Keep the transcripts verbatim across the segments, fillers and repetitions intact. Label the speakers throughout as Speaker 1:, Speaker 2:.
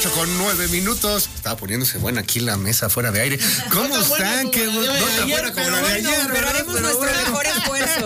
Speaker 1: ocho con nueve minutos. Estaba poniéndose buena aquí la mesa fuera de aire. ¿Cómo no están? Qué
Speaker 2: no
Speaker 1: está buena como la de ayer.
Speaker 3: Pero haremos pero nuestro bueno. mejor esfuerzo.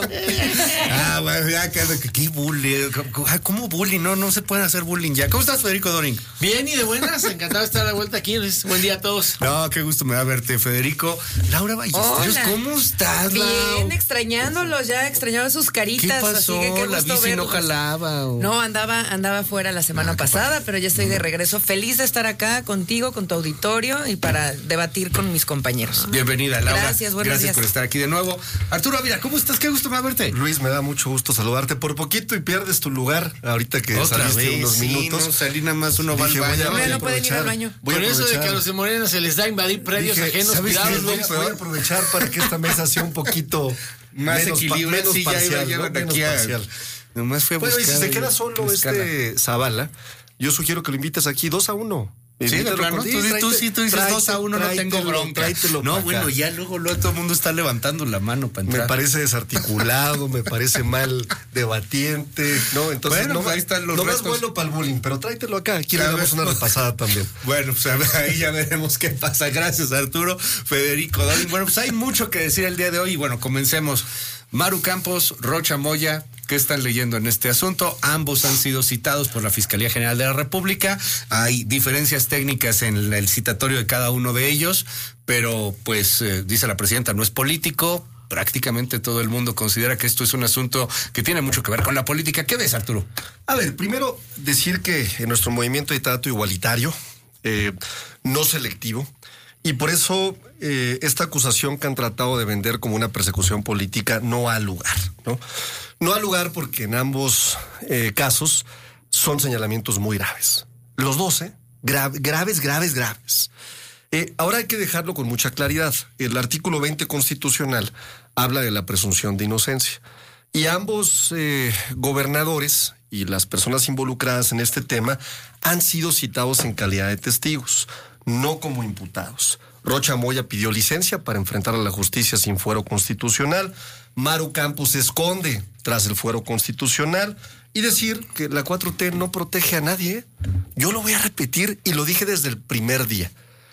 Speaker 1: Ah, bueno, ya que qué bullying. ¿Cómo bullying? No, no se puede hacer bullying ya. ¿Cómo estás, Federico Doring?
Speaker 2: Bien y de buenas. Encantado de estar de vuelta aquí. Buen día a todos.
Speaker 1: No, qué gusto me da verte, Federico. Laura Ballesteros, ¿cómo estás,
Speaker 3: Bien,
Speaker 1: Lau?
Speaker 3: extrañándolos, ya extrañaba sus caritas.
Speaker 1: ¿Qué pasó?
Speaker 3: Así que qué
Speaker 1: La
Speaker 3: gusto
Speaker 1: bici no
Speaker 3: verlos.
Speaker 1: jalaba. O...
Speaker 3: No, andaba, andaba fuera la semana ah, pasada, padre. Pero ya estoy de regreso. Feliz de estar acá contigo, con tu auditorio y para debatir con mis compañeros.
Speaker 1: Bienvenida, Laura.
Speaker 3: Gracias, buenos
Speaker 1: Gracias
Speaker 3: días.
Speaker 1: por estar aquí de nuevo. Arturo Ávila, ¿cómo estás? Qué gusto me da verte.
Speaker 4: Luis, me da mucho gusto saludarte. Por poquito y pierdes tu lugar ahorita que
Speaker 1: Otra
Speaker 4: saliste
Speaker 1: vez,
Speaker 4: unos
Speaker 1: sí,
Speaker 4: minutos.
Speaker 1: No, salí nada más, uno va al baño.
Speaker 3: No, no pueden ir al baño.
Speaker 2: Con eso de que a los de Morena se les da invadir predios
Speaker 4: Dije,
Speaker 2: ajenos.
Speaker 4: ¿sabes
Speaker 2: Cuidado,
Speaker 4: qué? Voy, a, voy a aprovechar para que esta mesa sea un poquito
Speaker 1: más
Speaker 4: menos,
Speaker 1: equilibrado.
Speaker 4: menos
Speaker 1: Sí,
Speaker 4: parcial,
Speaker 1: ya iba,
Speaker 4: ¿no?
Speaker 1: de aquí a,
Speaker 4: parcial.
Speaker 1: Nomás fue a
Speaker 4: Bueno, y si se queda
Speaker 1: ahí,
Speaker 4: solo este Zavala, yo sugiero que lo invites aquí dos a uno.
Speaker 1: Sí, de plano, tú,
Speaker 4: tráete,
Speaker 1: tú sí, tú dices
Speaker 4: tráete,
Speaker 1: dos a uno, no tengo bronca.
Speaker 4: Tráetelo
Speaker 1: no,
Speaker 4: para
Speaker 1: bueno,
Speaker 4: acá.
Speaker 1: ya luego, luego todo el mundo está levantando la mano para entrar.
Speaker 4: Me parece desarticulado, me parece mal debatiente, ¿no? Entonces,
Speaker 1: bueno,
Speaker 4: no,
Speaker 1: pues ahí están los
Speaker 4: no
Speaker 1: restos.
Speaker 4: más bueno para el bullying, pero tráetelo acá, aquí le damos una repasada también.
Speaker 1: Bueno, pues a ver, ahí ya veremos qué pasa. Gracias, Arturo. Federico Doring. Bueno, pues hay mucho que decir el día de hoy y bueno, comencemos. Maru Campos, Rocha Moya, ¿qué están leyendo en este asunto? Ambos han sido citados por la Fiscalía General de la República. Hay diferencias técnicas en el citatorio de cada uno de ellos, pero pues eh, dice la presidenta, no es político. Prácticamente todo el mundo considera que esto es un asunto que tiene mucho que ver con la política. ¿Qué ves, Arturo?
Speaker 4: A ver, primero decir que en nuestro movimiento hay trato igualitario, eh, no selectivo. Y por eso eh, esta acusación que han tratado de vender como una persecución política no ha lugar, ¿no? No ha lugar porque en ambos eh, casos son señalamientos muy graves. Los dos, ¿eh? Gra- graves, graves, graves. Eh, ahora hay que dejarlo con mucha claridad. El artículo veinte constitucional habla de la presunción de inocencia. Y ambos eh, gobernadores y las personas involucradas en este tema han sido citados en calidad de testigos, no como imputados. Rocha Moya pidió licencia para enfrentar a la justicia sin fuero constitucional. Maru Campos se esconde tras el fuero constitucional y decir que la cuatro T no protege a nadie. Yo lo voy a repetir y lo dije desde el primer día.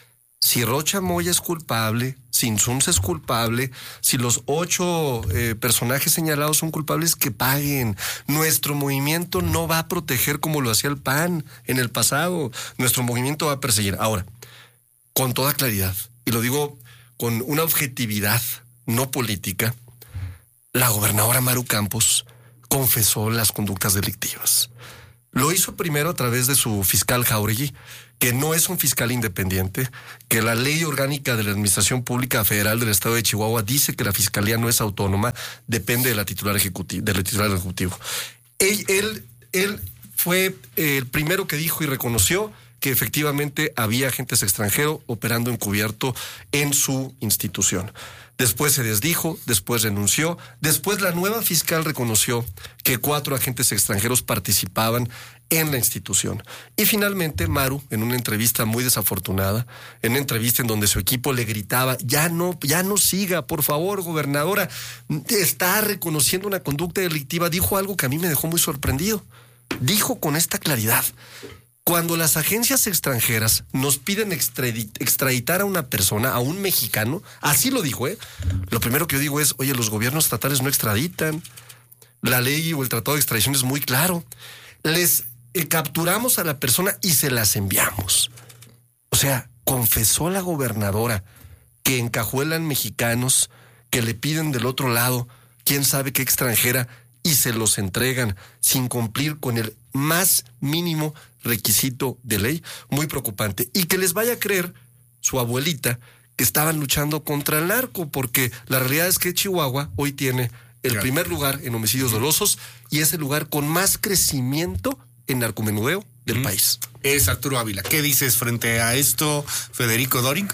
Speaker 4: Si Rocha Moya es culpable, si Insunza es culpable, si los ocho eh, personajes señalados son culpables, que paguen. Nuestro movimiento no va a proteger como lo hacía el P A N en el pasado. Nuestro movimiento va a perseguir. Ahora, con toda claridad, y lo digo con una objetividad no política, la gobernadora Maru Campos confesó las conductas delictivas. Lo hizo primero a través de su fiscal Jáuregui, que no es un fiscal independiente, que la ley orgánica de la Administración Pública Federal del Estado de Chihuahua dice que la fiscalía no es autónoma, depende de la titular ejecutivo, del titular ejecutivo. Él, él, él fue el primero que dijo y reconoció que efectivamente había agentes extranjeros operando encubierto en su institución. Después se desdijo, después renunció, después la nueva fiscal reconoció que cuatro agentes extranjeros participaban en la institución. Y finalmente Maru, en una entrevista muy desafortunada, en una entrevista en donde su equipo le gritaba, ya no, ya no siga, por favor, gobernadora, está reconociendo una conducta delictiva, dijo algo que a mí me dejó muy sorprendido. Dijo con esta claridad: cuando las agencias extranjeras nos piden extraditar a una persona, a un mexicano, así lo dijo, ¿eh? Lo primero que yo digo es, oye, los gobiernos estatales no extraditan. La ley o el tratado de extradición es muy claro. Les eh, capturamos a la persona y se las enviamos. O sea, confesó la gobernadora que encajuelan mexicanos, que le piden del otro lado, quién sabe qué extranjera, y se los entregan sin cumplir con el más mínimo requisito de ley. Muy preocupante. Y que les vaya a creer su abuelita que estaban luchando contra el narco, porque la realidad es que Chihuahua hoy tiene el claro. primer lugar en homicidios dolosos y es el lugar con más crecimiento en narcomenudeo del mm. país.
Speaker 1: Es Arturo Ávila. ¿Qué dices frente a esto, Federico Doring?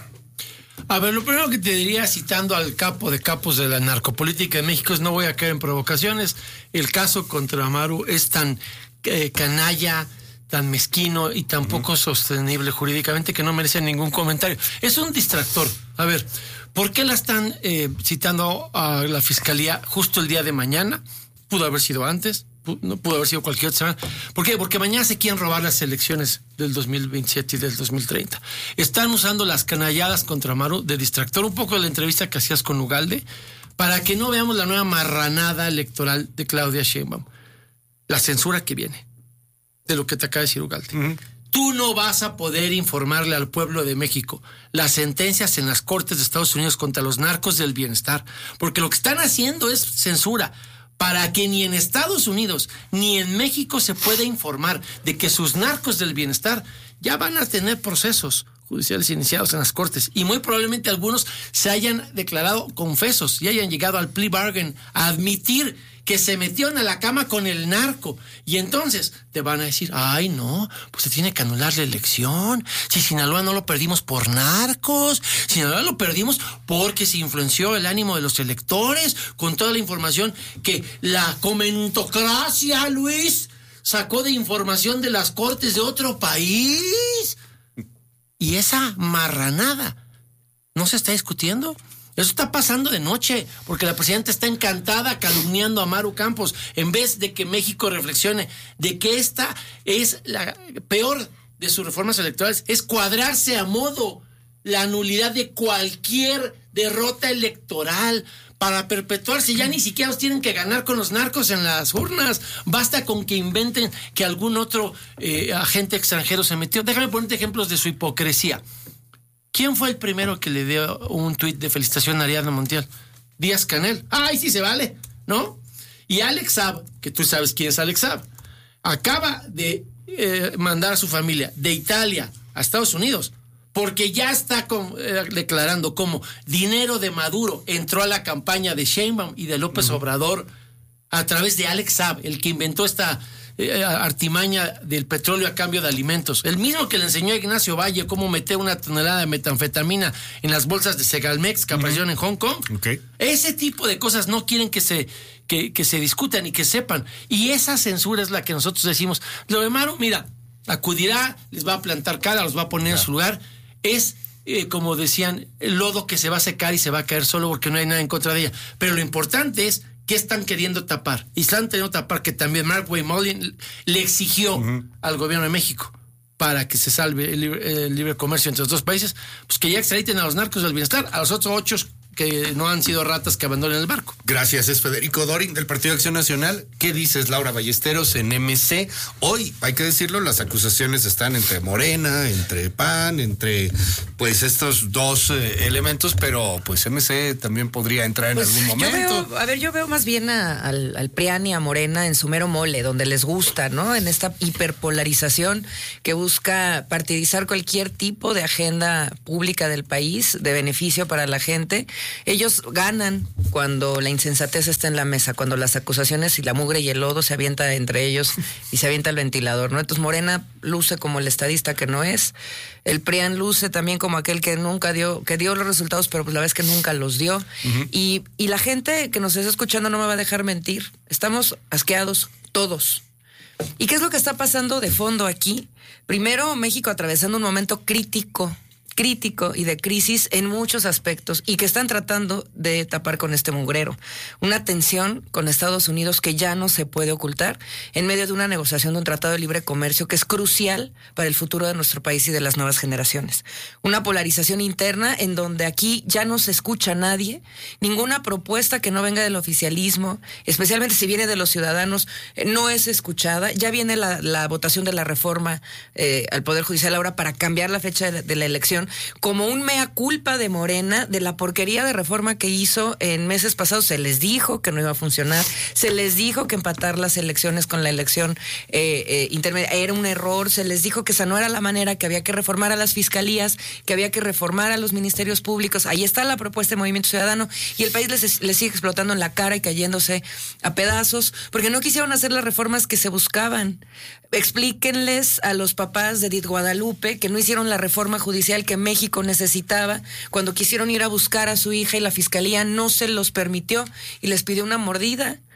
Speaker 2: A ver, lo primero que te diría, citando al capo de capos de la narcopolítica de México, es: no voy a caer en provocaciones. El caso contra Maru es tan eh, canalla, tan mezquino y tan uh-huh. poco sostenible jurídicamente que no merece ningún comentario. Es un distractor. A ver, ¿por qué la están eh, citando a la fiscalía justo el día de mañana? Pudo haber sido antes, no pudo haber sido cualquier otra semana. ¿Por qué? Porque mañana se quieren robar las elecciones del dos mil veintisiete y del dos mil treinta. Están usando las canalladas contra Maru de distractor, un poco de la entrevista que hacías con Ugalde, para que no veamos la nueva marranada electoral de Claudia Sheinbaum. La censura que viene, de lo que te acaba de decir Ugalde. Uh-huh. Tú no vas a poder informarle al pueblo de México las sentencias en las cortes de Estados Unidos contra los narcos del bienestar, porque lo que están haciendo es censura para que ni en Estados Unidos ni en México se pueda informar de que sus narcos del bienestar ya van a tener procesos judiciales iniciados en las cortes y muy probablemente algunos se hayan declarado confesos y hayan llegado al plea bargain a admitir que se metieron a la cama con el narco. Y entonces te van a decir, ay no, pues se tiene que anular la elección. Si Sinaloa no lo perdimos por narcos, Sinaloa lo perdimos porque se influenció el ánimo de los electores con toda la información que la comentocracia, Luis, sacó de información de las cortes de otro país. Y esa marranada no se está discutiendo. Eso está pasando de noche, porque la presidenta está encantada calumniando a Maru Campos, en vez de que México reflexione de que esta es la peor de sus reformas electorales, es cuadrarse a modo la nulidad de cualquier derrota electoral para perpetuarse. Ya ni siquiera los tienen que ganar con los narcos en las urnas. Basta con que inventen que algún otro eh, agente extranjero se metió. Déjame ponerte ejemplos de su hipocresía. ¿Quién fue el primero que le dio un tuit de felicitación a Ariadna Montiel? Díaz Canel. ¡Ay, sí se vale! ¿No? Y Alex Saab, que tú sabes quién es Alex Saab, acaba de eh, mandar a su familia de Italia a Estados Unidos porque ya está con, eh, declarando como dinero de Maduro entró a la campaña de Sheinbaum y de López uh-huh. Obrador a través de Alex Saab, el que inventó esta Eh, artimaña del petróleo a cambio de alimentos. El mismo que le enseñó a Ignacio Valle cómo meter una tonelada de metanfetamina en las bolsas de Segalmex que aparecieron uh-huh. en Hong Kong.
Speaker 1: Okay.
Speaker 2: Ese tipo de cosas no quieren que se, que, que se discutan y que sepan. Y esa censura es la que nosotros decimos. Lo de Maru, mira, acudirá, les va a plantar cara, los va a poner yeah. en su lugar. Es, eh, como decían, el lodo que se va a secar y se va a caer solo porque no hay nada en contra de ella. Pero lo importante es ¿qué están queriendo tapar? Y están queriendo tapar que también Mark Wayne le exigió uh-huh. al gobierno de México para que se salve el libre, el libre comercio entre los dos países, pues que ya extraditen a los narcos del bienestar, a los otros ocho que no han sido ratas que abandonen el barco.
Speaker 1: Gracias, es Federico Dorin del Partido Acción Nacional. ¿Qué dices, Laura Ballesteros, en M C? Hoy, hay que decirlo, las acusaciones están entre Morena, entre P A N, entre pues estos dos eh, elementos, pero pues M C también podría entrar en pues algún momento.
Speaker 3: Yo veo, a ver, yo veo más bien a, al, al P R I A N y a Morena en su mero mole, donde les gusta, ¿no? En esta hiperpolarización que busca partidizar cualquier tipo de agenda pública del país, de beneficio para la gente. Ellos ganan cuando la insensatez está en la mesa, cuando las acusaciones y la mugre y el lodo se avienta entre ellos y se avienta el ventilador, ¿no? Entonces Morena luce como el estadista que no es, el P R I A N luce también como aquel que nunca dio, que dio los resultados, pero pues la vez que nunca los dio. Uh-huh. Y, y la gente que nos está escuchando no me va a dejar mentir. Estamos asqueados todos. ¿Y qué es lo que está pasando de fondo aquí? Primero, México atravesando un momento crítico, crítico y de crisis en muchos aspectos y que están tratando de tapar con este mugrero. Una tensión con Estados Unidos que ya no se puede ocultar en medio de una negociación de un tratado de libre comercio que es crucial para el futuro de nuestro país y de las nuevas generaciones. Una polarización interna en donde aquí ya no se escucha a nadie, ninguna propuesta que no venga del oficialismo, especialmente si viene de los ciudadanos, eh, no es escuchada. Ya viene la, la votación de la reforma eh, al Poder Judicial ahora para cambiar la fecha de, de la elección, como un mea culpa de Morena de la porquería de reforma que hizo en meses pasados. Se les dijo que no iba a funcionar, se les dijo que empatar las elecciones con la elección eh, eh, intermedia era un error, se les dijo que esa no era la manera, que había que reformar a las fiscalías, que había que reformar a los ministerios públicos. Ahí está la propuesta de Movimiento Ciudadano y el país les, les sigue explotando en la cara y cayéndose a pedazos porque no quisieron hacer las reformas que se buscaban. Explíquenles a los papás de Edith Guadalupe que no hicieron la reforma judicial que México necesitaba cuando quisieron ir a buscar a su hija y la fiscalía no se los permitió y les pidió una mordida.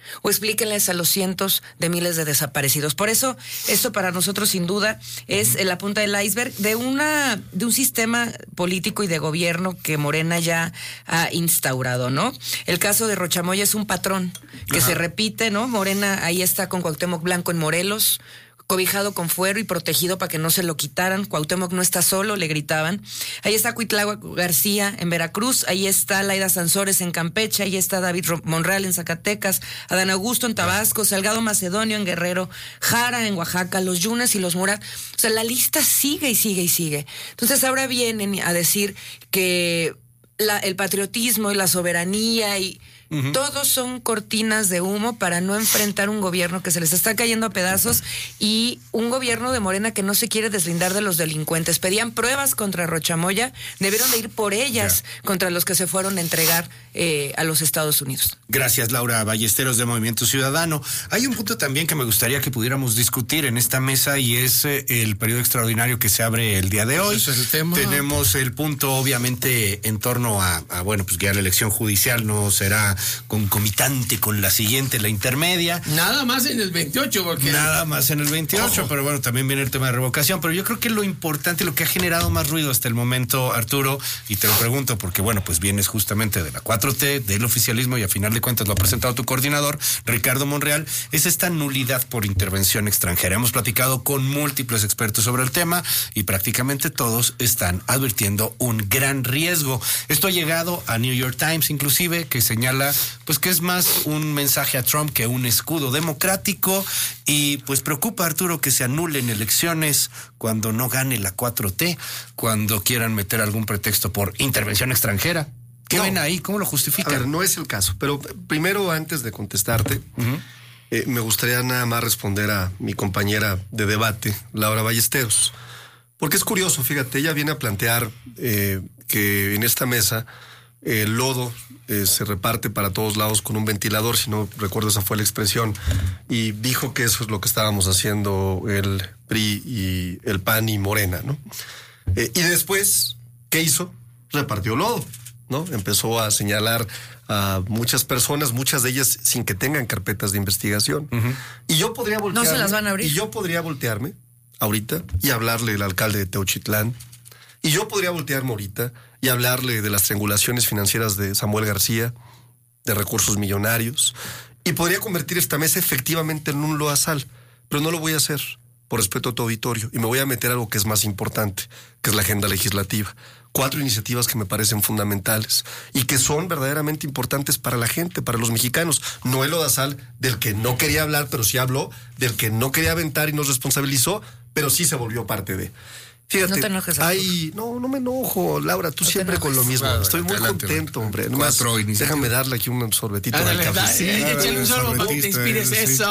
Speaker 3: o explíquenles a los cientos de miles de desaparecidos. Por eso, esto para nosotros sin duda es la punta del iceberg de una de un sistema político y de gobierno que Morena ya ha instaurado, ¿no? El caso de Rocha Moya es un patrón que Ajá. se repite, ¿no? Morena ahí está con Cuauhtémoc Blanco en Morelos, cobijado con fuero y protegido para que no se lo quitaran. Cuauhtémoc no está solo, le gritaban. Ahí está Cuitláhuac García en Veracruz, ahí está Laida Sansores en Campeche, ahí está David Monreal en Zacatecas, Adán Augusto en Tabasco, Salgado Macedonio en Guerrero, Jara en Oaxaca, los Yunes y los Murat. O sea, la lista sigue y sigue y sigue. Entonces ahora vienen a decir que la, el patriotismo y la soberanía y Uh-huh. todos son cortinas de humo para no enfrentar un gobierno que se les está cayendo a pedazos y un gobierno de Morena que no se quiere deslindar de los delincuentes. Pedían pruebas contra Rocha Moya, debieron de ir por ellas yeah. contra los que se fueron a entregar eh, a los Estados Unidos.
Speaker 1: Gracias, Laura Ballesteros de Movimiento Ciudadano. Hay un punto también que me gustaría que pudiéramos discutir en esta mesa y es eh, el periodo extraordinario que se abre el día de hoy.
Speaker 2: Ese es el tema.
Speaker 1: Tenemos el punto, obviamente, en torno a, a bueno, pues que ya la elección judicial no será concomitante con la siguiente, la intermedia.
Speaker 2: Nada más en el veintiocho, porque...
Speaker 1: Nada más en el veintiocho, Ojo. pero bueno, también viene el tema de revocación. Pero yo creo que lo importante, lo que ha generado más ruido hasta el momento, Arturo, y te lo pregunto porque, bueno, pues vienes justamente de la cuatro T, del oficialismo, y a final de cuentas lo ha presentado tu coordinador, Ricardo Monreal, es esta nulidad por intervención extranjera. Hemos platicado con múltiples expertos sobre el tema y prácticamente todos están advirtiendo un gran riesgo. Esto ha llegado a New York Times, inclusive, que señala pues que es más un mensaje a Trump que un escudo democrático y pues preocupa, Arturo, que se anulen elecciones cuando no gane la cuatro T, cuando quieran meter algún pretexto por intervención extranjera. ¿Qué no. ven ahí? ¿Cómo lo justifican?
Speaker 4: A ver, no es el caso, pero primero, antes de contestarte, uh-huh. eh, me gustaría nada más responder a mi compañera de debate, Laura Ballesteros, porque es curioso, fíjate, ella viene a plantear eh, que en esta mesa el lodo eh, se reparte para todos lados con un ventilador, si no recuerdo esa fue la expresión, y dijo que eso es lo que estábamos haciendo el P R I y el P A N y Morena, ¿no? Eh, y después, ¿qué hizo? Repartió lodo, ¿no? Empezó a señalar a muchas personas, muchas de ellas sin que tengan carpetas de investigación. Uh-huh. Y yo podría voltearme.
Speaker 3: No se las van a abrir.
Speaker 4: Y yo podría voltearme ahorita y hablarle al alcalde de Teochitlán. Y yo podría voltearme ahorita y hablarle de las triangulaciones financieras de Samuel García, de recursos millonarios, y podría convertir esta mesa efectivamente en un loazal, pero no lo voy a hacer por respeto a tu auditorio, y me voy a meter a algo que es más importante, que es la agenda legislativa. Cuatro iniciativas que me parecen fundamentales y que son verdaderamente importantes para la gente, para los mexicanos. No el lodazal del que no quería hablar, pero sí habló, del que no quería aventar y nos responsabilizó, pero sí se volvió parte de... Fíjate,
Speaker 3: no te enojes.
Speaker 4: Hay, no, no me enojo, Laura, tú no siempre con lo mismo. Claro, Estoy muy adelante, contento, hombre. Nomás, déjame darle aquí un sorbetito al café.
Speaker 2: Échale un sorbo para que te inspires sí. eso.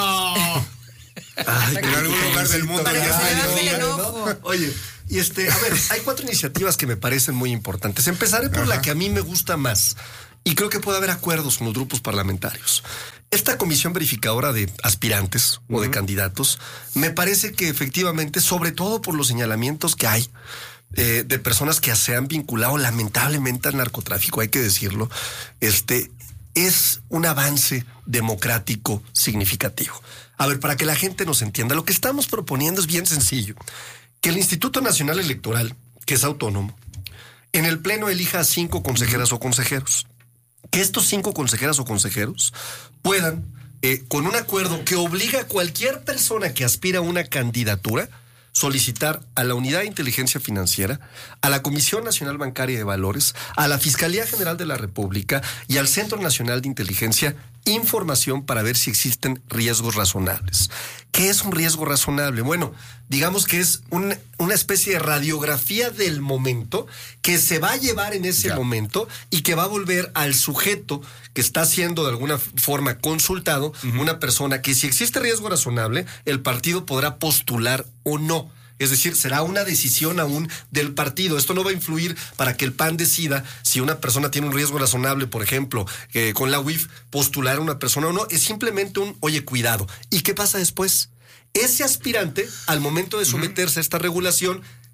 Speaker 4: Ay,
Speaker 1: en algún lugar del mundo.
Speaker 3: Para que se me enojo.
Speaker 4: Oye, y este, a ver, hay cuatro iniciativas que me parecen muy importantes. Empezaré por Ajá. la que a mí me gusta más. Y creo que puede haber acuerdos con los grupos parlamentarios. Esta comisión verificadora de aspirantes uh-huh. o de candidatos, me parece que efectivamente, sobre todo por los señalamientos que hay eh, de personas que se han vinculado lamentablemente al narcotráfico, hay que decirlo, este es un avance democrático significativo. A ver, para que la gente nos entienda, lo que estamos proponiendo es bien sencillo. Que el Instituto Nacional Electoral, que es autónomo, en el Pleno elija a cinco consejeras uh-huh. o consejeros. Que estos cinco consejeras o consejeros puedan, eh, con un acuerdo que obliga a cualquier persona que aspira a una candidatura, solicitar a la Unidad de Inteligencia Financiera, a la Comisión Nacional Bancaria de Valores, a la Fiscalía General de la República y al Centro Nacional de Inteligencia información para ver si existen riesgos razonables. ¿Qué es un riesgo razonable? Bueno, digamos que es un, una especie de radiografía del momento que se va a llevar en ese ya. momento y que va a volver al sujeto que está siendo de alguna forma consultado, uh-huh. una persona que si existe riesgo razonable, el partido podrá postular o no. Es decir, será una decisión aún del partido. Esto no va a influir para que el P A N decida si una persona tiene un riesgo razonable, por ejemplo, eh, con la U I F, postular a una persona o no. Es simplemente un, oye, cuidado. ¿Y qué pasa después? Ese aspirante, al momento de someterse uh-huh. a esta regulación,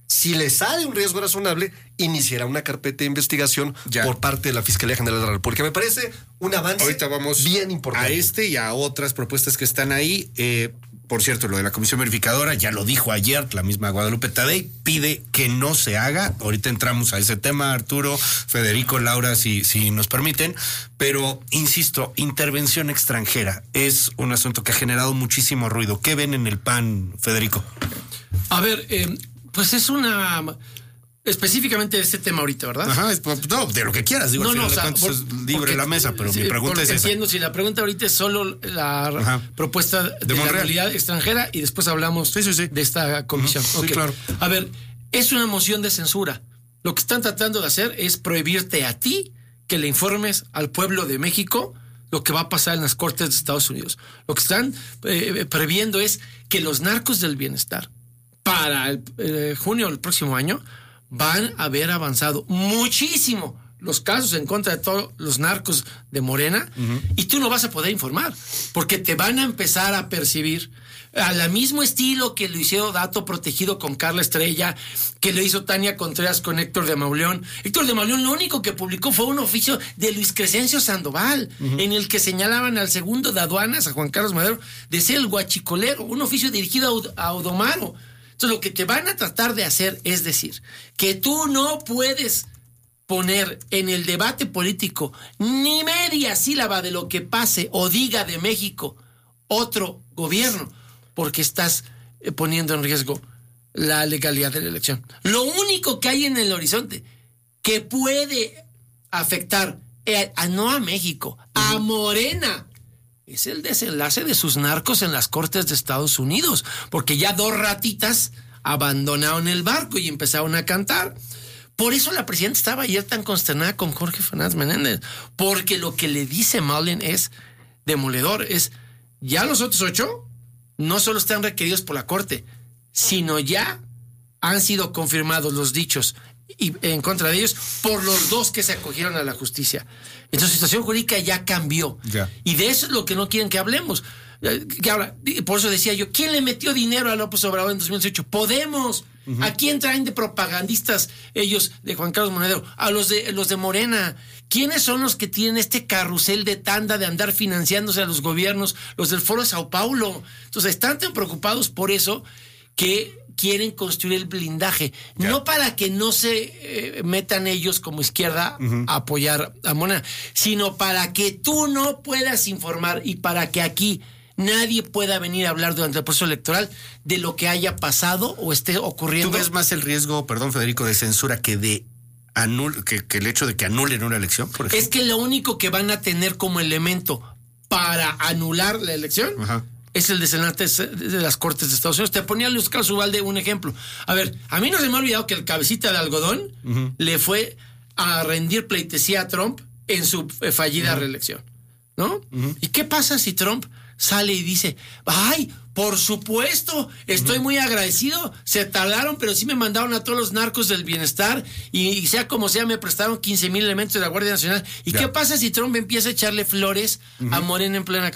Speaker 4: Si le sale un riesgo razonable, iniciará una carpeta de investigación ya. por parte de la Fiscalía General de la República. Me parece un avance
Speaker 1: Ahorita vamos
Speaker 4: bien importante.
Speaker 1: A este y a otras propuestas que están ahí. Eh, por cierto, lo de la Comisión Verificadora, ya lo dijo ayer la misma Guadalupe Tadei, pide que no se haga. Ahorita entramos a ese tema, Arturo, Federico, Laura, si, si nos permiten. Pero, insisto, intervención extranjera es un asunto que ha generado muchísimo ruido. ¿Qué ven en el P A N, Federico?
Speaker 2: A ver, eh, pues es una... Específicamente de este tema ahorita, ¿verdad?
Speaker 1: Ajá, no, de lo que quieras. Digo,
Speaker 2: no, no,
Speaker 1: o sea,
Speaker 2: por,
Speaker 1: es libre porque, la mesa, pero
Speaker 2: sí,
Speaker 1: mi pregunta es esa.
Speaker 2: Entiendo, si la pregunta ahorita es solo la Ajá. propuesta de, de la realidad extranjera y después hablamos
Speaker 1: sí, sí, sí.
Speaker 2: de esta comisión.
Speaker 1: Uh-huh. Okay. Sí, claro.
Speaker 2: A ver, es una moción de censura. Lo que están tratando de hacer es prohibirte a ti que le informes al pueblo de México lo que va a pasar en las Cortes de Estados Unidos. Lo que están eh, previendo es que los narcos del bienestar para el, eh, junio del próximo año van a haber avanzado muchísimo los casos en contra de todos los narcos de Morena uh-huh. y tú no vas a poder informar porque te van a empezar a percibir al mismo estilo que lo hizo Dato Protegido con Carla Estrella, que lo hizo Tania Contreras con Héctor de Mauleón. Héctor de Mauleón lo único que publicó fue un oficio de Luis Crescencio Sandoval, uh-huh. en el que señalaban al segundo de aduanas, a Juan Carlos Madero, de ser el guachicolero, un oficio dirigido a Odomaro. Entonces lo que te van a tratar de hacer es decir que tú no puedes poner en el debate político ni media sílaba de lo que pase o diga de México otro gobierno, porque estás poniendo en riesgo la legalidad de la elección. Lo único que hay en el horizonte que puede afectar a, a no a México, a Morena, es el desenlace de sus narcos en las Cortes de Estados Unidos, porque ya dos ratitas abandonaron el barco y empezaron a cantar. Por eso la presidenta estaba ayer tan consternada con Jorge Fernández Menéndez, porque lo que le dice Mullin es demoledor, es ya los otros ocho no solo están requeridos por la Corte, sino ya han sido confirmados los dichos y en contra de ellos por los dos que se acogieron a la justicia. Entonces, la situación jurídica ya cambió. Ya. Y de eso es lo que no quieren que hablemos. Que ahora, por eso decía yo, ¿quién le metió dinero a López Obrador en dos mil dieciocho? Podemos. Uh-huh. ¿A quién traen de propagandistas ellos de Juan Carlos Monedero? A los de los de Morena. ¿Quiénes son los que tienen este carrusel de tanda de andar financiándose a los gobiernos? Los del Foro de Sao Paulo. Entonces, están tan preocupados por eso que quieren construir el blindaje, yeah. no para que no se eh, metan ellos como izquierda uh-huh. a apoyar a Morena, sino para que tú no puedas informar y para que aquí nadie pueda venir a hablar durante el proceso electoral de lo que haya pasado o esté ocurriendo.
Speaker 1: ¿Tú ves más el riesgo, perdón, Federico, de censura que de anul que, que el hecho de que anulen una elección, por ejemplo?
Speaker 2: Es que lo único que van a tener como elemento para anular la elección uh-huh. es el desenlace de las Cortes de Estados Unidos. Te ponía Luis Carlos Ubalde un ejemplo. A ver, a mí no se me ha olvidado que el cabecita de algodón uh-huh. le fue a rendir pleitesía a Trump en su fallida uh-huh. reelección, ¿no? Uh-huh. ¿Y qué pasa si Trump sale y dice, ay, por supuesto, estoy uh-huh. muy agradecido, se tardaron, pero sí me mandaron a todos los narcos del bienestar y, y sea como sea, me prestaron quince mil elementos de la Guardia Nacional? ¿Y ya. qué pasa si Trump empieza a echarle flores uh-huh. a Morena en plena campaña?